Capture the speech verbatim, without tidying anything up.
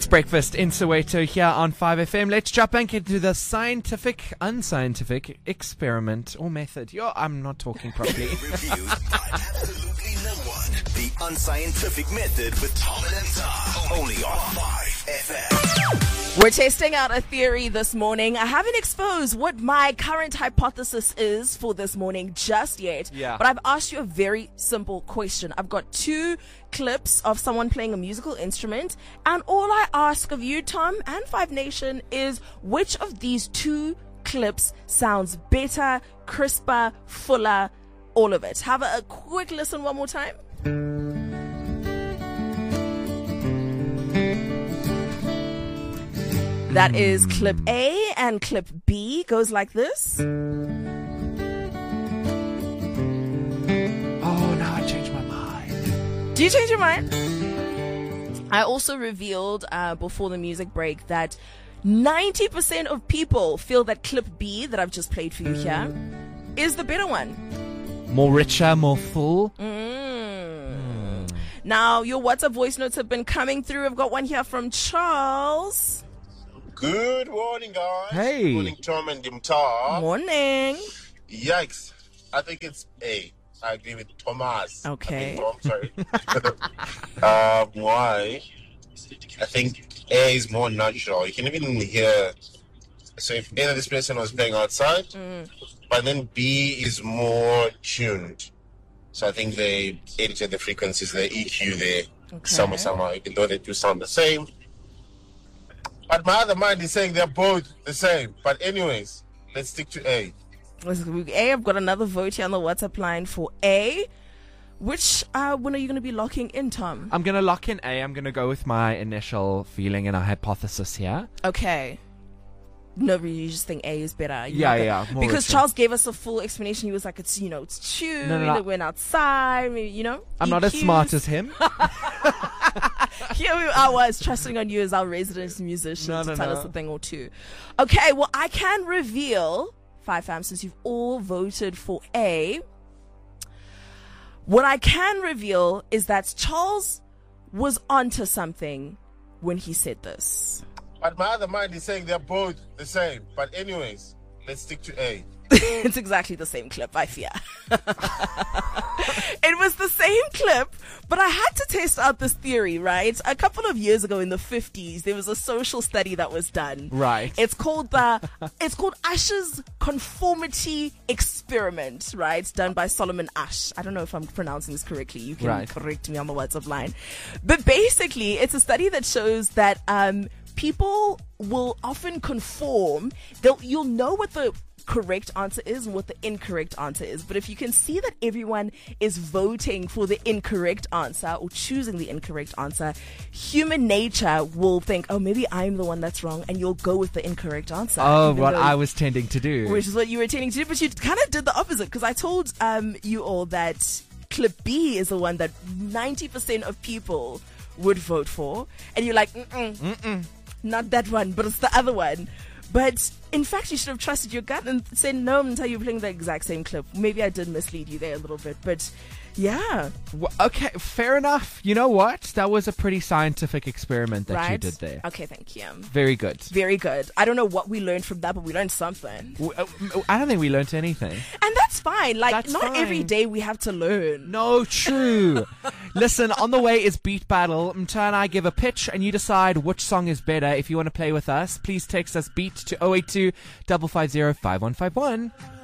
It's breakfast in Soweto here on five F M. Let's jump back into the scientific, unscientific experiment or method. Yo, I'm not talking properly. Reviewed by absolutely no one. The unscientific method with Tom and Tar. Only on five F M. We're testing out a theory this morning. I haven't exposed what my current hypothesis is for this morning just yet. Yeah. But I've asked you a very simple question. I've got two clips of someone playing a musical instrument. And all I ask of you, Tom, and Five Nation, is which of these two clips sounds better, crisper, fuller, all of it. Have a, a quick listen one more time. That is clip A, and clip B goes like this. Oh, now I changed my mind. Do you change your mind? I also revealed uh, before the music break that ninety percent of people feel that clip B that I've just played for you here is the better one. More richer, more full. Mm. Mm. Now, your WhatsApp voice notes have been coming through. I've got one here from Charles. Good morning, guys. Hey. Good morning, Tom and Dimtar. Morning. Yikes. I think it's A. I agree with Thomas. Okay. I think Tom, sorry. um, why? I think A is more natural. You can even hear. So if either this person was playing outside, mm. but then B is more tuned. So I think they edited the frequencies, the E Q there, okay. somewhere, somehow, even though they do sound the same. But my other mind is saying they're both the same. But anyways, let's stick to A. A, I've got another vote here on the WhatsApp line for A. Which uh, one are you going to be locking in, Tom? I'm going to lock in A. I'm going to go with my initial feeling and a hypothesis here. Okay. No, you just think A is better. You yeah, yeah. Because richer. Charles gave us a full explanation. He was like, it's, you know, it's tuned. No, no, no. It went outside, maybe, you know. I'm E Qs. not as smart as him. Here we I was trusting on you as our resident musician no, to no, tell no. us a thing or two. Okay, well, I can reveal, five fam, since you've all voted for A, what I can reveal is that Charles was onto something when he said this. But my other mind is saying they're both the same. But anyways, let's stick to A. It's exactly the same clip, I fear. It was the same clip, but I had to test out this theory, right? A couple of years ago in the fifties, there was a social study that was done. Right. It's called the, it's called Ash's Conformity Experiment, right? Done by Solomon Asch. I don't know if I'm pronouncing this correctly. You can right. correct me on the WhatsApp line. But basically, it's a study that shows that, um, people will often conform. They'll, you'll know what the correct answer is and what the incorrect answer is. But if you can see that everyone is voting for the incorrect answer or choosing the incorrect answer, human nature will think, oh, maybe I'm the one that's wrong, and you'll go with the incorrect answer. Oh, what though, I was tending to do. Which is what you were tending to do, but you kind of did the opposite, because I told um, you all that clip B is the one that ninety percent of people would vote for, and you're like, mm-mm, mm-mm. Not that one, but it's the other one. But in fact, you should have trusted your gut and said no until you're playing the exact same clip. Maybe I did mislead you there a little bit, but yeah. Well, okay, fair enough. You know what? That was a pretty scientific experiment that right? you did there. Okay, thank you. Very good. Very good. I don't know what we learned from that, but we learned something. I don't think we learned anything. And that's fine. Like, that's not fine. every day we have to learn. No, true. Listen, on the way is Beat Battle. Mta and I give a pitch, and you decide which song is better. If you want to play with us, please text us beat to oh eight two, five five zero, five one five one.